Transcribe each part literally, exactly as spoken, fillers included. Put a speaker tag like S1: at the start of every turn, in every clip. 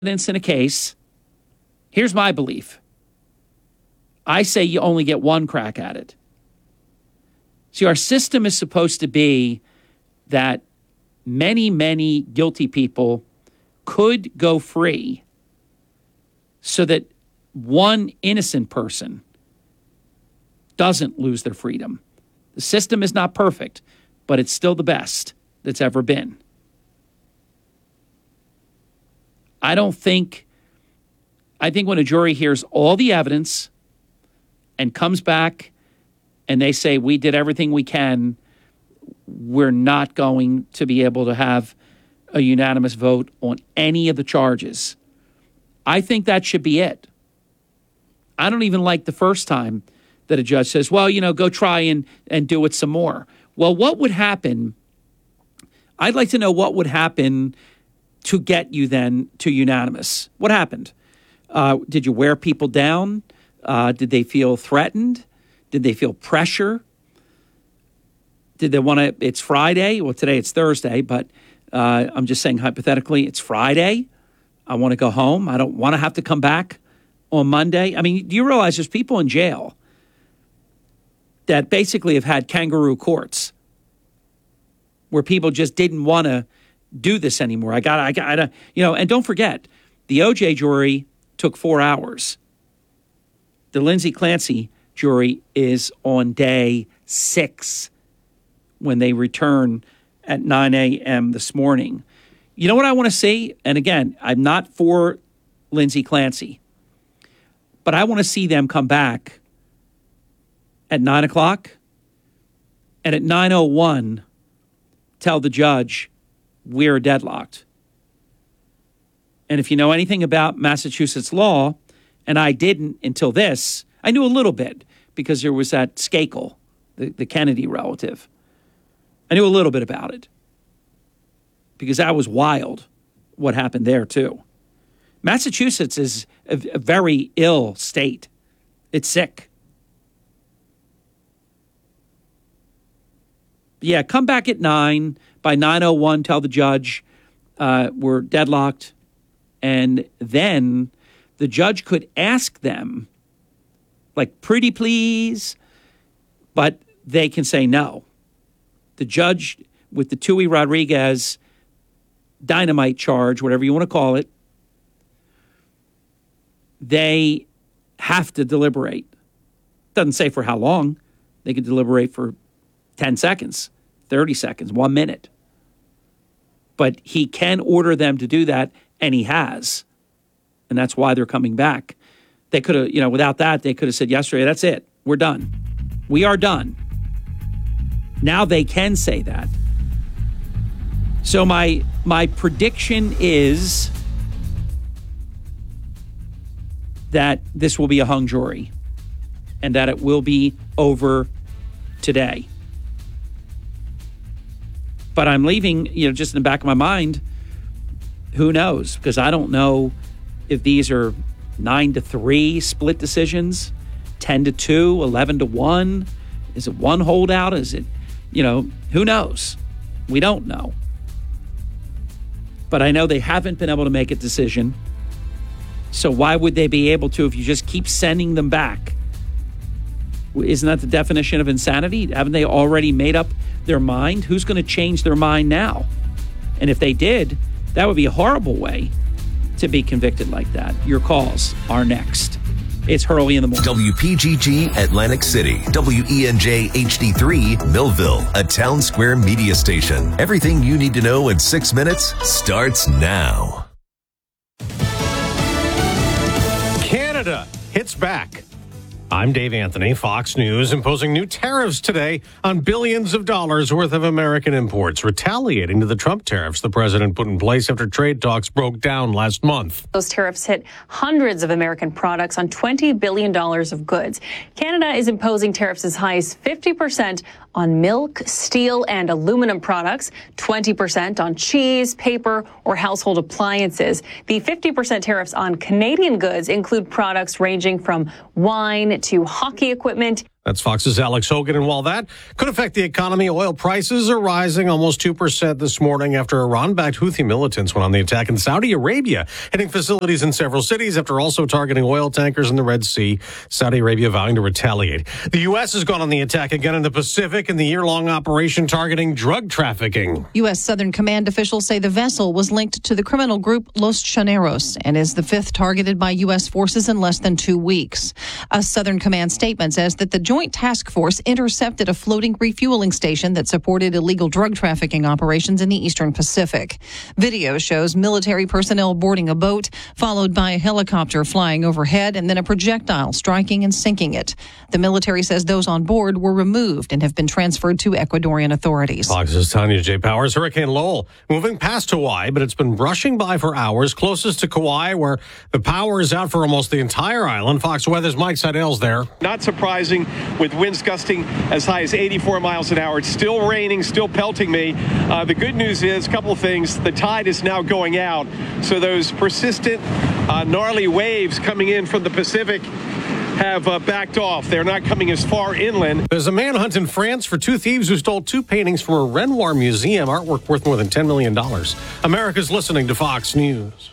S1: evidence in a case, here's my belief. I say you only get one crack at it. See, our system is supposed to be that many, many guilty people could go free so that one innocent person doesn't lose their freedom. The system is not perfect, but it's still the best that's ever been. I don't think, I think when a jury hears all the evidence and comes back and they say, we did everything we can, we're not going to be able to have a unanimous vote on any of the charges. I think that should be it. I don't even like the first time that a judge says, well, you know, go try and, and do it some more. Well, what would happen? I'd like to know what would happen to get you then to unanimous. What happened? Uh, did you wear people down? Uh, did they feel threatened? Did they feel pressure? Did they want to, it's Friday. Well, today it's Thursday, but uh, I'm just saying hypothetically, it's Friday. I want to go home. I don't want to have to come back on Monday. I mean, do you realize there's people in jail that basically have had kangaroo courts where people just didn't want to do this anymore. I got, I got, I, you know, and don't forget, the O J jury took four hours. The Lindsay Clancy jury is on day six when they return at nine a.m. this morning. You know what I want to see? And again, I'm not for Lindsay Clancy, but I want to see them come back at nine o'clock and at nine oh one tell the judge, we're deadlocked. And if you know anything about Massachusetts law, and I didn't until this, I knew a little bit because there was that Skakel, the, the Kennedy relative. I knew a little bit about it because that was wild what happened there too. Massachusetts is a, a very ill state. It's sick. Yeah, come back at nine. By nine oh one, tell the judge uh, we're deadlocked. And then the judge could ask them, like, pretty please, but they can say no. The judge with the Tui Rodriguez dynamite charge, whatever you want to call it, they have to deliberate. Doesn't say for how long. They could deliberate for ten seconds, thirty seconds, one minute. But he can order them to do that, and he has. And that's why they're coming back. They could have, you know, without that, they could have said yesterday, that's it. We're done. We are done. Now they can say that. So my my prediction is that this will be a hung jury and that it will be over today. But I'm leaving, you know, just in the back of my mind, who knows? Because I don't know if these are nine to three split decisions, ten to two, eleven to one. Is it one holdout? Is it, you know, who knows? We don't know. But I know they haven't been able to make a decision. So why would they be able to if you just keep sending them back? Isn't that the definition of insanity? Haven't they already made up their mind? Who's going to change their mind now? And if they did, that would be a horrible way to be convicted like that. Your calls are next. It's Hurley in the Morning.
S2: W P G G Atlantic City, W E N J H D three Millville, a Town Square media station. Everything you need to know in six minutes starts now.
S3: Canada hits back. I'm Dave Anthony. Fox News imposing new tariffs today on billions of dollars worth of American imports, retaliating to the Trump tariffs the president put in place after trade talks broke down last month.
S4: Those tariffs hit hundreds of American products on twenty billion dollars of goods. Canada is imposing tariffs as high as fifty percent on milk, steel, and aluminum products, twenty percent on cheese, paper, or household appliances. The fifty percent tariffs on Canadian goods include products ranging from wine to hockey equipment.
S3: That's Fox's Alex Hogan. And while that could affect the economy, oil prices are rising almost two percent this morning after Iran-backed Houthi militants went on the attack in Saudi Arabia, hitting facilities in several cities after also targeting oil tankers in the Red Sea. Saudi Arabia vowing to retaliate. The U S has gone on the attack again in the Pacific in the year-long operation targeting drug trafficking.
S5: U S. Southern Command officials say the vessel was linked to the criminal group Los Chaneros and is the fifth targeted by U S forces in less than two weeks. A Southern Command statement says that the Joint Task Force intercepted a floating refueling station that supported illegal drug trafficking operations in the Eastern Pacific. Video shows military personnel boarding a boat, followed by a helicopter flying overhead and then a projectile striking and sinking it. The military says those on board were removed and have been transferred to Ecuadorian authorities.
S3: Fox's Tanya J. Powers. Hurricane Lowell moving past Hawaii, but it's been brushing by for hours, closest to Kauai, where the power is out for almost the entire island. Fox Weather's Mike Seidels there.
S6: Not surprising, with winds gusting as high as eighty-four miles an hour. It's still raining, still pelting me. Uh, the good news is, a couple of things. The tide is now going out, so those persistent, uh, gnarly waves coming in from the Pacific have uh, backed off. They're not coming as far inland.
S3: There's a manhunt in France for two thieves who stole two paintings from a Renoir museum, artwork worth more than ten million dollars. America's listening to Fox News.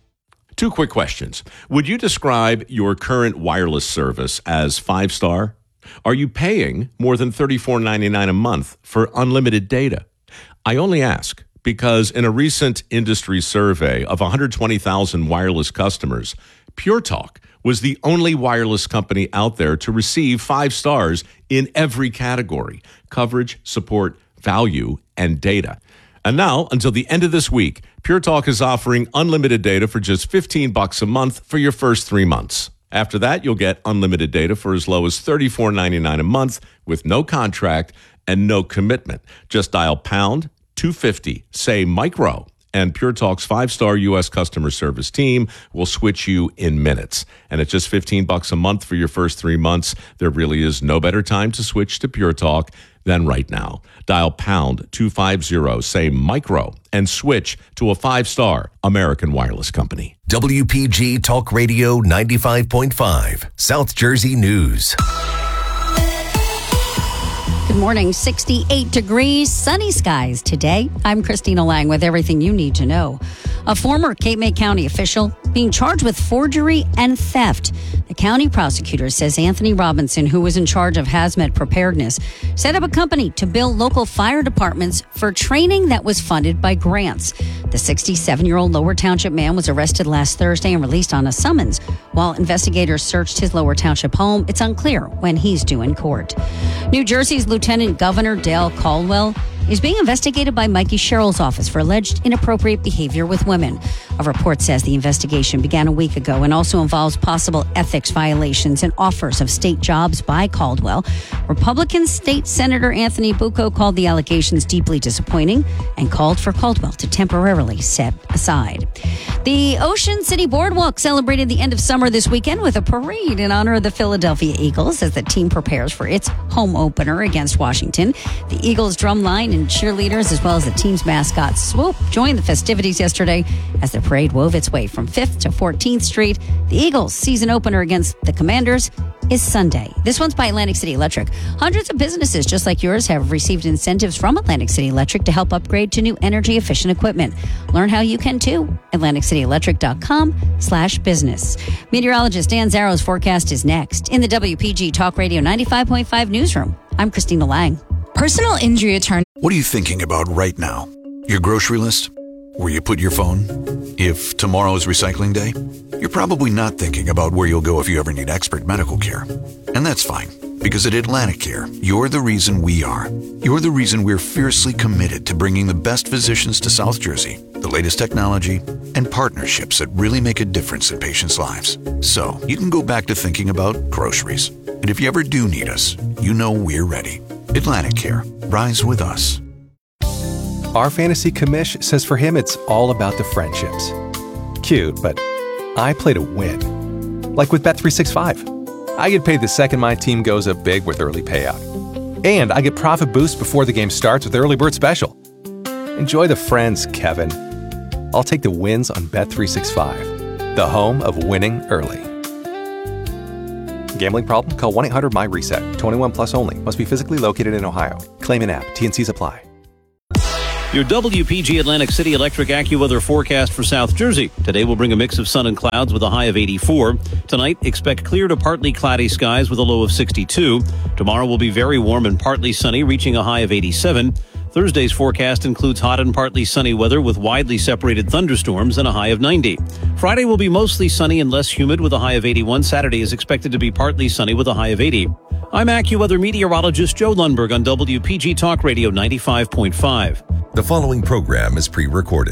S7: Two quick questions. Would you describe your current wireless service as five-star? Are you paying more than thirty-four ninety-nine a month for unlimited data? I only ask because in a recent industry survey of one hundred twenty thousand wireless customers, Pure Talk was the only wireless company out there to receive five stars in every category: coverage, support, value, and data. And now, until the end of this week, Pure Talk is offering unlimited data for just fifteen bucks a month for your first three months. After that, you'll get unlimited data for as low as thirty-four ninety-nine a month with no contract and no commitment. Just dial pound two fifty, say micro, and Pure Talk's five-star U S customer service team will switch you in minutes. And at just fifteen bucks a month for your first three months, there really is no better time to switch to Pure Talk than right now. Dial pound two fifty, say micro, and switch to a five-star American wireless company.
S2: W P G Talk Radio ninety-five point five, South Jersey News.
S8: Good morning, sixty-eight degrees, sunny skies today. I'm Christina Lang with everything you need to know. A former Cape May County official being charged with forgery and theft. The county prosecutor says Anthony Robinson, who was in charge of hazmat preparedness, set up a company to bill local fire departments for training that was funded by grants. The sixty-seven-year-old Lower Township man was arrested last Thursday and released on a summons. While investigators searched his Lower Township home, it's unclear when he's due in court. New Jersey's Lieutenant Governor Dale Caldwell is being investigated by Mikey Sherrill's office for alleged inappropriate behavior with women. A report says the investigation began a week ago and also involves possible ethics violations and offers of state jobs by Caldwell. Republican State Senator Anthony Bucco called the allegations deeply disappointing and called for Caldwell to temporarily step aside. The Ocean City Boardwalk celebrated the end of summer this weekend with a parade in honor of the Philadelphia Eagles as the team prepares for its home opener against Washington. The Eagles drumline and cheerleaders, as well as the team's mascot Swoop, joined the festivities yesterday as the parade wove its way from fifth to fourteenth Street. The Eagles' season opener against the Commanders is Sunday. This one's by Atlantic City Electric. Hundreds of businesses just like yours have received incentives from Atlantic City Electric to help upgrade to new energy-efficient equipment. Learn how you can too. Atlantic City Electric dot com slash business. Meteorologist Dan Zarrow's forecast is next. In the W P G Talk Radio ninety-five point five newsroom, I'm Christina Lang.
S9: Personal injury attorney.
S10: What are you thinking about right now? Your grocery list? Where you put your phone? If tomorrow is recycling day? You're probably not thinking about where you'll go if you ever need expert medical care. And that's fine, because at Atlantic Care, you're the reason we are. You're the reason we're fiercely committed to bringing the best physicians to South Jersey, the latest technology, and partnerships that really make a difference in patients' lives. So you can go back to thinking about groceries. And if you ever do need us, you know we're ready. Atlantic Care. Rise with us.
S11: Our fantasy commish says for him it's all about the friendships. Cute, but I play to win. Like with Bet three sixty-five. I get paid the second my team goes up big with early payout. And I get profit boost before the game starts with Early Bird Special. Enjoy the friends, Kevin. I'll take the wins on Bet three sixty-five, the home of winning early. Gambling problem? Call one eight hundred my reset. twenty-one plus only. Must be physically located in Ohio. Claim an app. T and Cs apply.
S12: Your W P G Atlantic City Electric AccuWeather forecast for South Jersey. Today will bring a mix of sun and clouds with a high of eighty-four. Tonight, expect clear to partly cloudy skies with a low of sixty-two. Tomorrow will be very warm and partly sunny, reaching a high of eighty-seven. Thursday's forecast includes hot and partly sunny weather with widely separated thunderstorms and a high of ninety. Friday will be mostly sunny and less humid with a high of eighty-one. Saturday is expected to be partly sunny with a high of eighty. I'm AccuWeather meteorologist Joe Lundberg on W P G Talk Radio ninety-five point five.
S2: The following program is pre-recorded.